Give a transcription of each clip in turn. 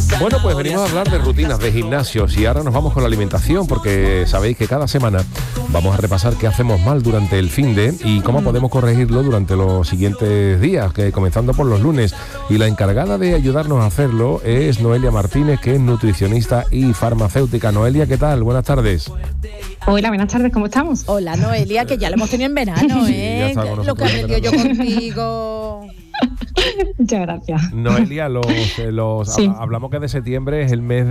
Bueno, pues venimos a hablar de rutinas, de gimnasios, y ahora nos vamos con la alimentación, porque sabéis que cada semana vamos a repasar qué hacemos mal durante el finde y cómo podemos corregirlo durante los siguientes días, que comenzando por los lunes. Y la encargada de ayudarnos a hacerlo es Noelia Martínez, que es nutricionista y farmacéutica. Noelia, ¿qué tal? Buenas tardes. Hola, buenas tardes, ¿cómo estamos? Hola, Noelia, que ya lo hemos tenido en verano, ¿eh? Sí, lo que aprendí yo contigo. Muchas gracias. Noelia, sí. Hablamos que de septiembre es el mes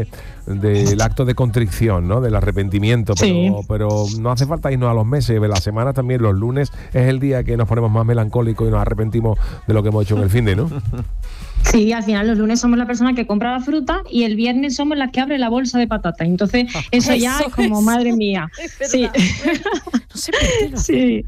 del acto de contrición, ¿no? Del arrepentimiento, pero no hace falta irnos a los meses. La semana también, los lunes, es el día que nos ponemos más melancólicos y nos arrepentimos de lo que hemos hecho en el finde, ¿no? Sí, al final los lunes somos la persona que compra la fruta y el viernes somos las que abre la bolsa de patatas. Entonces, eso ya es como, madre mía. Sí. No sé por qué. Sí.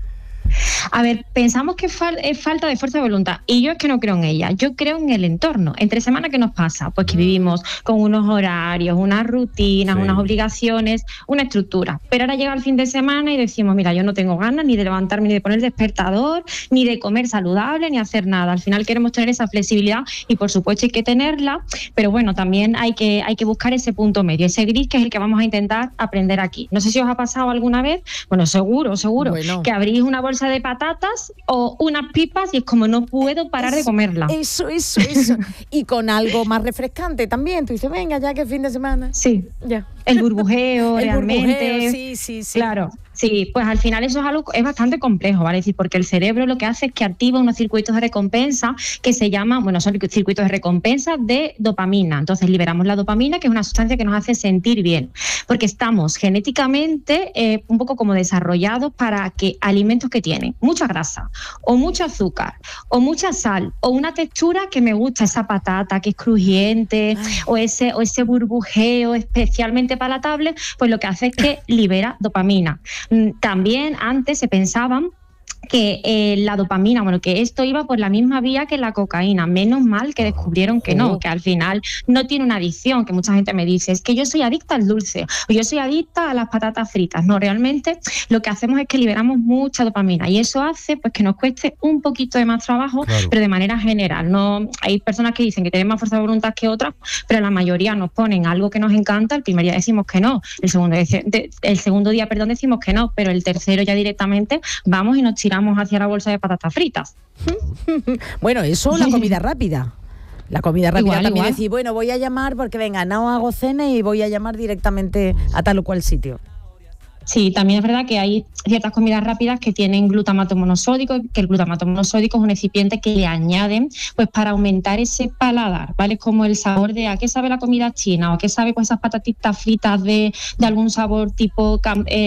A ver, pensamos que es falta de fuerza de voluntad, y yo es que no creo en ella, yo creo en el entorno. Entre semana, ¿qué nos pasa? Pues que vivimos con unos horarios, unas rutinas, unas obligaciones, una estructura, pero ahora llega el fin de semana y decimos, mira, yo no tengo ganas ni de levantarme, ni de poner el despertador, ni de comer saludable, ni hacer nada. Al final queremos tener esa flexibilidad y por supuesto hay que tenerla, pero bueno, también hay que buscar ese punto medio, ese gris, que es el que vamos a intentar aprender aquí. No sé si os ha pasado alguna vez, bueno, seguro, que abrís una bolsa de patatas o unas pipas y es como, no puedo parar de comerla. Eso. Y con algo más refrescante también. Tú dices, venga, ya que es fin de semana. Sí, ya. El burbujeo, realmente. Sí. Claro. Sí, pues al final eso es bastante complejo, ¿vale? Es decir, porque el cerebro lo que hace es que activa unos circuitos de recompensa que se llaman, son circuitos de recompensa de dopamina. Entonces liberamos la dopamina, que es una sustancia que nos hace sentir bien, porque estamos genéticamente un poco como desarrollados para que alimentos que tienen mucha grasa o mucho azúcar o mucha sal o una textura que me gusta, esa patata que es crujiente o ese burbujeo especialmente palatable, pues lo que hace es que libera dopamina. También antes se pensaban que la dopamina, que esto iba por la misma vía que la cocaína. Menos mal que descubrieron que no, que al final no tiene una adicción, que mucha gente me dice, es que yo soy adicta al dulce, o yo soy adicta a las patatas fritas. No, realmente lo que hacemos es que liberamos mucha dopamina y eso hace pues que nos cueste un poquito de más trabajo, pero de manera general. No, hay personas que dicen que tienen más fuerza de voluntad que otras, pero la mayoría nos ponen algo que nos encanta, el primer día decimos que no, el segundo día decimos que no, pero el tercero ya directamente vamos y nos tiramos hacia la bolsa de patatas fritas. Bueno, eso, la comida rápida. La comida rápida igual, también decir, bueno, voy a llamar porque venga, no hago cena y voy a llamar directamente a tal o cual sitio. Sí, también es verdad que hay ciertas comidas rápidas que tienen glutamato monosódico, que el glutamato monosódico es un excipiente que le añaden pues para aumentar ese paladar, ¿vale? Es como el sabor de a qué sabe la comida china o a qué sabe pues esas patatitas fritas de algún sabor tipo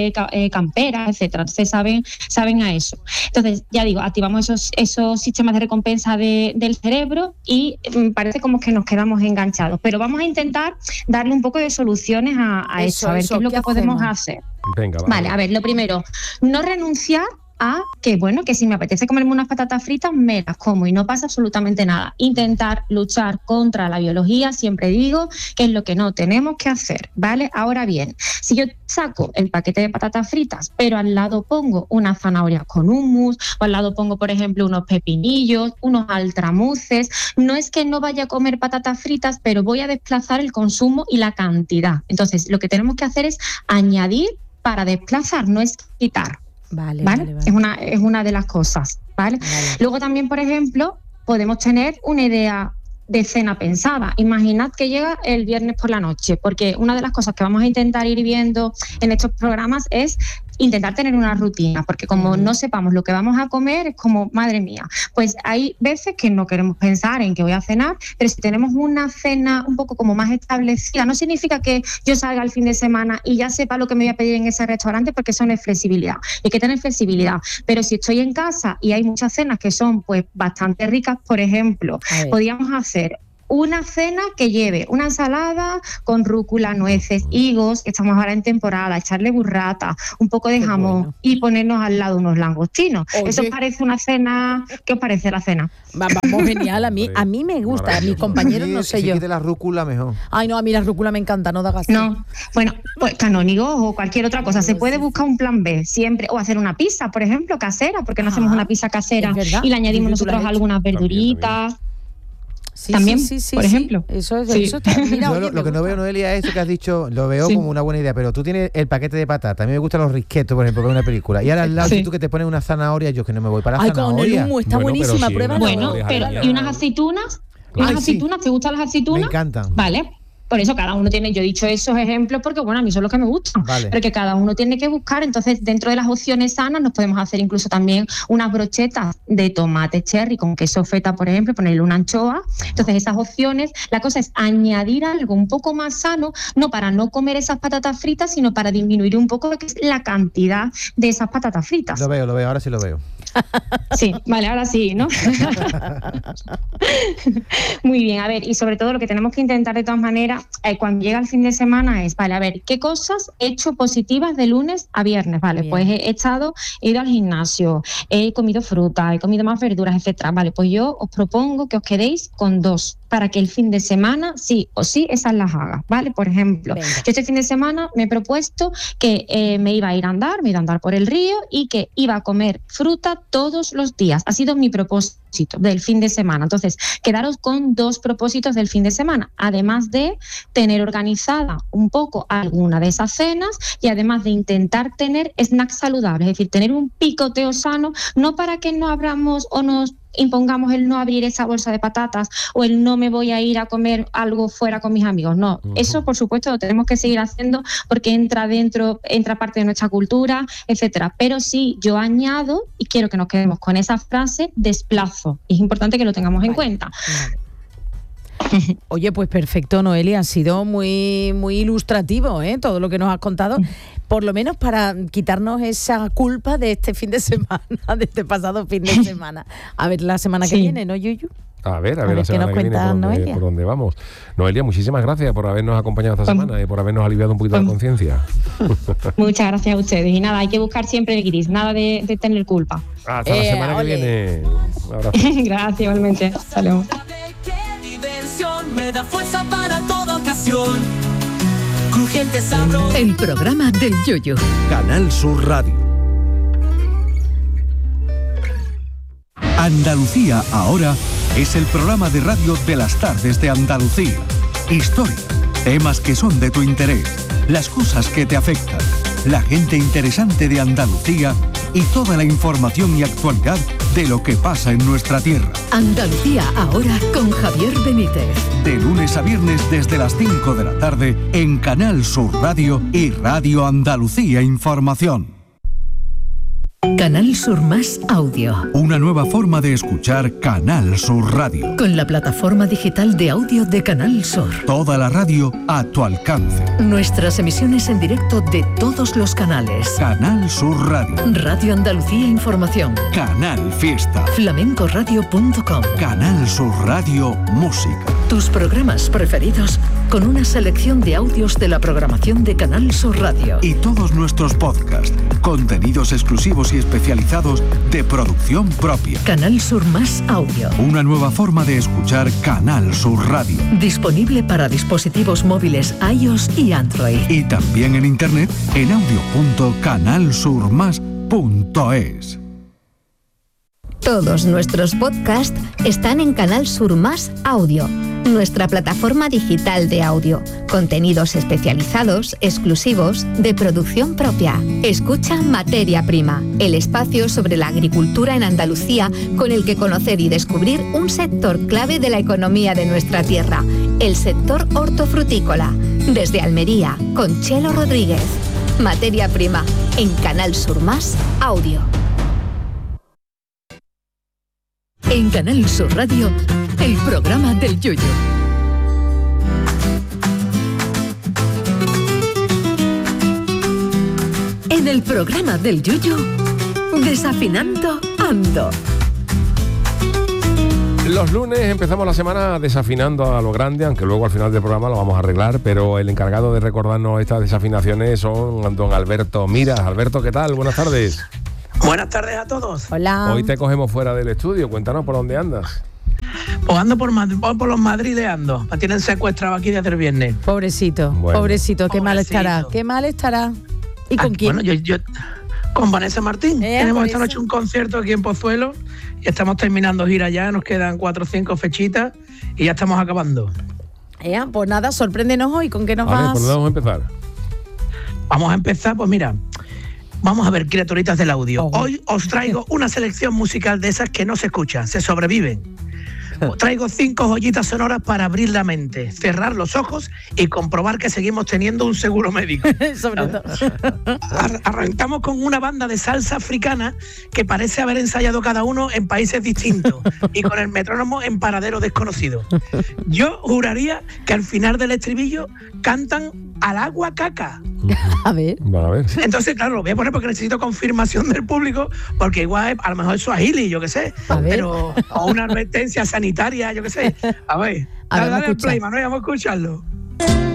campera, etcétera. Entonces saben a eso. Entonces, ya digo, activamos esos sistemas de recompensa del cerebro y parece como que nos quedamos enganchados. Pero vamos a intentar darle un poco de soluciones a eso, a ver qué es lo que podemos hacer. Venga, vale, a ver, lo primero, no renunciar a que si me apetece comerme unas patatas fritas, me las como y no pasa absolutamente nada. Intentar luchar contra la biología, siempre digo, que es lo que no tenemos que hacer, ¿vale? Ahora bien, si yo saco el paquete de patatas fritas, pero al lado pongo unas zanahorias con hummus, o al lado pongo, por ejemplo, unos pepinillos, unos altramuces, no es que no vaya a comer patatas fritas, pero voy a desplazar el consumo y la cantidad. Entonces, lo que tenemos que hacer es añadir para desplazar, no es quitar. Vale. Es una de las cosas, ¿vale? Luego también, por ejemplo, podemos tener una idea de cena pensada. Imaginad que llega el viernes por la noche, porque una de las cosas que vamos a intentar ir viendo en estos programas es intentar tener una rutina, porque como no sepamos lo que vamos a comer, es como, madre mía, pues hay veces que no queremos pensar en que voy a cenar, pero si tenemos una cena un poco como más establecida, no significa que yo salga el fin de semana y ya sepa lo que me voy a pedir en ese restaurante, porque eso no es flexibilidad, hay que tener flexibilidad, pero si estoy en casa y hay muchas cenas que son pues bastante ricas, por ejemplo, podríamos hacer una cena que lleve una ensalada con rúcula, nueces, higos, que estamos ahora en temporada, echarle burrata, un poco de jamón y ponernos al lado unos langostinos. Oye. ¿Eso os parece una cena? ¿Qué os parece la cena? Vamos, genial, a mí me gusta, a mis compañeros no sé yo. Si quite la rúcula mejor. Ay, no, a mí la rúcula me encanta, no da gasto. No, bueno, pues canónigo o cualquier otra cosa, se puede buscar un plan B siempre, o hacer una pizza, por ejemplo, casera, porque no hacemos una pizza casera y le añadimos nosotros algunas verduritas. también, por ejemplo. Eso está. Mira, yo lo que no veo, Noelia, es eso que has dicho, lo veo como una buena idea, pero tú tienes el paquete de patatas. A mí me gustan los risquetos, por ejemplo, para una película. Y ahora al lado, si tú que te pones una zanahoria, yo que no me voy para la zanahoria. Con el humo, está buenísima, pruébalo. Bueno, pero ¿y unas aceitunas? ¿Te gustan las aceitunas? Me encantan. Vale. Por eso cada uno tiene, yo he dicho esos ejemplos porque, bueno, a mí son los que me gustan, pero que cada uno tiene que buscar. Entonces, dentro de las opciones sanas nos podemos hacer incluso también unas brochetas de tomate cherry con queso feta, por ejemplo, ponerle una anchoa. Entonces, esas opciones, la cosa es añadir algo un poco más sano, no para no comer esas patatas fritas, sino para disminuir un poco lo que es la cantidad de esas patatas fritas. Lo veo, ahora sí lo veo. Sí, vale, ahora sí, ¿no? Muy bien, a ver, y sobre todo lo que tenemos que intentar de todas maneras cuando llega el fin de semana es, vale, a ver, ¿qué cosas he hecho positivas de lunes a viernes? Vale, pues he ido al gimnasio, he comido fruta, he comido más verduras, etcétera. Vale, pues yo os propongo que os quedéis con 2 para que el fin de semana sí o sí esas las haga, ¿vale? Por ejemplo, yo este fin de semana me he propuesto que me iba a ir a andar por el río y que iba a comer fruta todos los días. Ha sido mi propósito del fin de semana. Entonces, quedaros con 2 propósitos del fin de semana, además de tener organizada un poco alguna de esas cenas y además de intentar tener snacks saludables, es decir, tener un picoteo sano, no para que no abramos o nos impongamos el no abrir esa bolsa de patatas o el no me voy a ir a comer algo fuera con mis amigos, no, eso por supuesto lo tenemos que seguir haciendo porque entra parte de nuestra cultura, etcétera, pero sí, yo añado y quiero que nos quedemos con esa frase, desplazo, es importante que lo tengamos en cuenta. Oye, pues perfecto, Noelia, ha sido muy, muy ilustrativo, todo lo que nos has contado, por lo menos para quitarnos esa culpa de este fin de semana, de este pasado fin de semana. A ver la semana que viene, ¿no, Yuyu? A ver la semana que viene por dónde vamos. Noelia, muchísimas gracias por habernos acompañado esta semana y por habernos aliviado un poquito la conciencia. Muchas gracias a ustedes. Y nada, hay que buscar siempre el gris, nada de tener culpa. Hasta la semana que viene. Un abrazo. Gracias, igualmente. Hasta luego. Me da fuerza para toda ocasión. Crujiente sabroso. El programa del Yoyo. Canal Sur Radio. Andalucía ahora es el programa de radio de las tardes de Andalucía. Historia, temas que son de tu interés, las cosas que te afectan, la gente interesante de Andalucía y toda la información y actualidad de lo que pasa en nuestra tierra. Andalucía ahora con Javier Benítez. De lunes a viernes desde las 5 de la tarde en Canal Sur Radio y Radio Andalucía Información. Canal Sur Más Audio. Una nueva forma de escuchar Canal Sur Radio. Con la plataforma digital de audio de Canal Sur. Toda la radio a tu alcance. Nuestras emisiones en directo de todos los canales. Canal Sur Radio. Radio Andalucía Información. Canal Fiesta. flamencoradio.com. Canal Sur Radio Música. Tus programas preferidos con una selección de audios de la programación de Canal Sur Radio. Y todos nuestros podcasts, contenidos exclusivos y especializados de producción propia. Canal Sur Más Audio. Una nueva forma de escuchar Canal Sur Radio. Disponible para dispositivos móviles iOS y Android. Y también en internet en audio.canalsurmas.es. Todos nuestros podcasts están en Canal Sur Más Audio, nuestra plataforma digital de audio. Contenidos especializados, exclusivos, de producción propia. Escucha Materia Prima, el espacio sobre la agricultura en Andalucía con el que conocer y descubrir un sector clave de la economía de nuestra tierra, el sector hortofrutícola. Desde Almería, con Chelo Rodríguez. Materia Prima, en Canal Sur Más Audio. En Canal Sur Radio, el programa del Yoyo. En el programa del Yoyo, desafinando ando. Los lunes empezamos la semana desafinando a lo grande, aunque luego al final del programa lo vamos a arreglar, pero el encargado de recordarnos estas desafinaciones son don Alberto Miras. Alberto, ¿qué tal? Buenas tardes. Buenas tardes a todos. Hola. Hoy te cogemos fuera del estudio, cuéntanos por dónde andas. Pues ando por los Madrid ando. Me tienen secuestrado aquí desde el viernes. Pobrecito, Bueno. pobrecito, qué mal estará. ¿Y con quién? Bueno, Con Vanessa Martín. Tenemos esta noche un concierto aquí en Pozuelo y estamos terminando gira ya, nos quedan 4 o 5 fechitas y ya estamos acabando. Pues nada, sorpréndenos hoy, ¿con qué nos vas? ¿Por dónde vamos a empezar? Vamos a empezar, pues mira, vamos a ver, criaturitas del audio. Hoy os traigo una selección musical de esas que no se escuchan, se sobreviven. Os traigo 5 joyitas sonoras para abrir la mente, cerrar los ojos y comprobar que seguimos teniendo un seguro médico. Sobre todo. Arrancamos con una banda de salsa africana que parece haber ensayado cada uno en países distintos y con el metrónomo en paradero desconocido. Yo juraría que al final del estribillo cantan al agua caca. A ver. Bueno, a ver. Entonces, claro, lo voy a poner porque necesito confirmación del público, porque igual a lo mejor es suajili, yo qué sé, pero o una advertencia sanitaria, yo qué sé. A ver, dale al play, Manuel, vamos a escucharlo.